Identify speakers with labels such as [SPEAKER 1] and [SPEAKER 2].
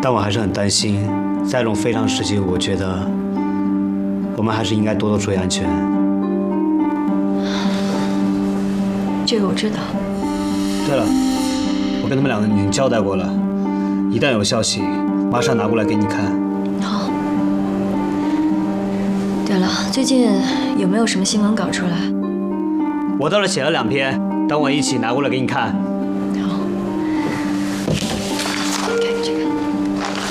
[SPEAKER 1] 但我还是很担心，在这种非常时期，我觉得我们还是应该多多注意安全。
[SPEAKER 2] 这个我知道。
[SPEAKER 1] 对了，我跟他们两个已经交代过了，一旦有消息，马上拿过来给你看。
[SPEAKER 2] 好。对了，最近有没有什么新闻稿出来？
[SPEAKER 1] 我倒是写了2篇，等我一起拿过来给你看。